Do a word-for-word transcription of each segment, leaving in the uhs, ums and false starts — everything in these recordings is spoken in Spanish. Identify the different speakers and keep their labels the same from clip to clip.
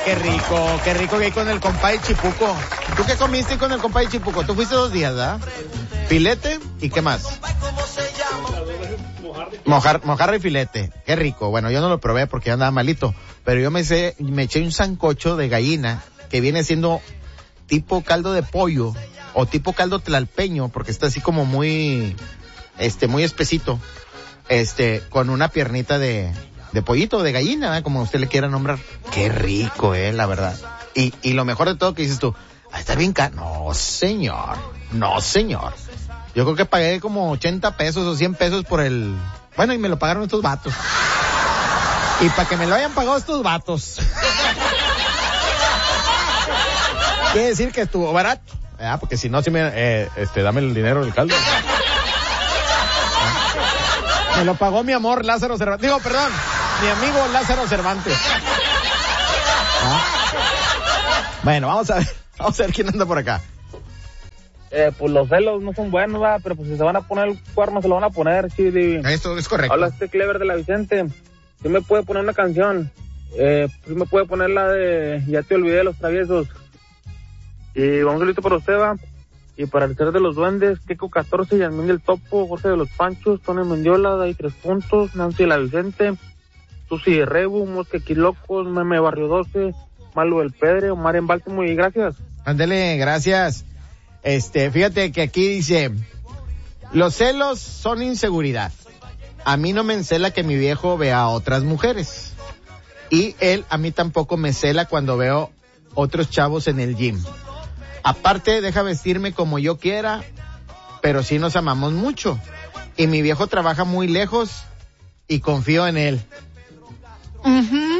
Speaker 1: qué rico, qué rico que hay con el compadre Chipuco. ¿Tú qué comiste con el compadre Chipuco? Tú fuiste dos días, ¿verdad? Filete y qué más. Mojar, mojarra y filete, qué rico. Bueno, yo no lo probé porque yo andaba malito, pero yo me, sé, me eché un sancocho de gallina que viene siendo tipo caldo de pollo o tipo caldo tlalpeño, porque está así como muy, este, muy espesito, este, con una piernita de, de pollito, de gallina, ¿eh? Como usted le quiera nombrar. Qué rico, eh, la verdad. Y, y lo mejor de todo que dices tú, ah, está bien caro. No, señor, no, señor. Yo creo que pagué como ochenta pesos o cien pesos por el... Bueno, y me lo pagaron estos vatos. Y para que me lo hayan pagado estos vatos. Quiere decir que estuvo barato. Ah, porque si no, si me... Eh, este, dame el dinero del caldo. Me lo pagó mi amor Lázaro Cervantes. Digo, perdón, mi amigo Lázaro Cervantes. ¿Ah? Bueno, vamos a ver. Vamos a ver quién anda por acá.
Speaker 2: Eh, pues los celos no son buenos, ¿va? Pero pues si se van a poner el cuerno, se lo van a poner, Chidi.
Speaker 1: Esto es correcto.
Speaker 2: Hola, este Clever de la Vicente. ¿Sí me puede poner una canción? Eh, ¿sí me puede poner la de Ya te olvidé de los traviesos? Y vamos a listo para usted, ¿va? Y para el ser de los duendes, Keiko catorce, Yasmín del Topo, Jorge de los Panchos, Tony Mendiola, Day Tres Puntos, Nancy de la Vicente, Susi de Rebu, Mosquequilocos, Meme Barrio doce, Malo del Pedre, Omar en Baltimore, y gracias.
Speaker 1: Ándele, gracias. Este, fíjate que aquí dice, los celos son inseguridad. A mí no me encela que mi viejo vea a otras mujeres. Y él a mí tampoco me cela cuando veo otros chavos en el gym. Aparte, deja vestirme como yo quiera, pero sí nos amamos mucho. Y mi viejo trabaja muy lejos y confío en él. Uh-huh.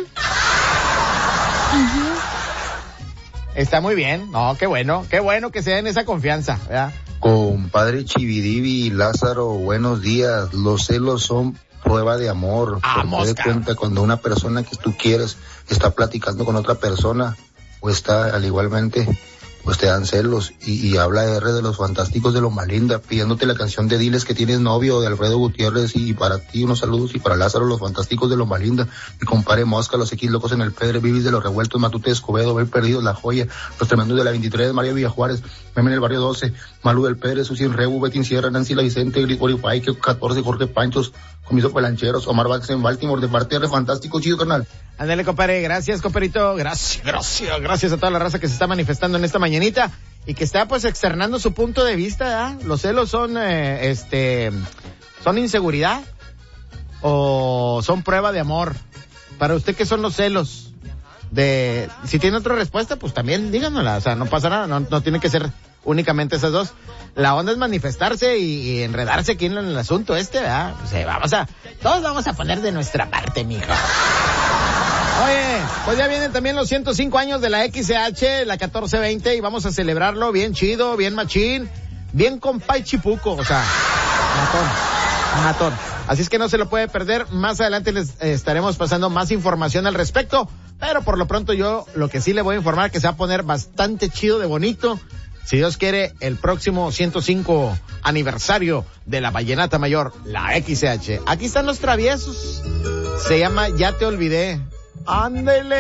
Speaker 1: Uh-huh. Está muy bien, no, qué bueno, qué bueno que se den esa confianza, ¿verdad?
Speaker 3: Compadre Chividivi, Lázaro, buenos días. Los celos son prueba de amor.
Speaker 1: Vamos,
Speaker 3: te das cuenta cuando una persona que tú quieres está platicando con otra persona o está al igualmente, pues te dan celos. Y, y habla R de los Fantásticos de Loma Linda, pidiéndote la canción de Diles que tienes novio, de Alfredo Gutiérrez, y para ti unos saludos, y para Lázaro, los Fantásticos de Loma Linda, mi compadre Mosca, los X locos en el Pedre, Vivis de los Revueltos, Matute Escobedo, Ver Perdidos, La Joya, los Tremendos de la veintitrés, María Villajuárez, Meme en el Barrio doce, Malú del Pedre, Susi en Rebu, Betín Sierra, Nancy La Vicente, Gregorio Paike, catorce, Jorge Panchos, Comiso Pelancheros, Omar Vázquez en Baltimore, de parte de Fantástico, chido carnal.
Speaker 1: Ándale, compadre, gracias, compadrito, gracias, gracias, gracias a toda la raza que se está manifestando en esta mañanita y que está pues externando su punto de vista, ¿eh? Los celos son, eh, este, son inseguridad o son prueba de amor. Para usted, ¿qué son los celos? De, si tiene otra respuesta, pues también díganosla, o sea, no pasa nada, no, no tiene que ser únicamente esas dos. La onda es manifestarse y, y enredarse aquí en el asunto este, ¿verdad? O sea, vamos a, todos vamos a poner de nuestra parte, mijo. Oye, pues ya vienen también los ciento cinco años de la X C H, la catorce veinte, y vamos a celebrarlo bien chido, bien machín, bien compay Chipuco, o sea, matón, matón. Así es que no se lo puede perder, más adelante les eh, estaremos pasando más información al respecto, pero por lo pronto yo lo que sí le voy a informar que se va a poner bastante chido de bonito, si Dios quiere, el próximo ciento cinco aniversario de la Vallenata Mayor, la X C H. Aquí están los traviesos, se llama Ya te olvidé. Ándele.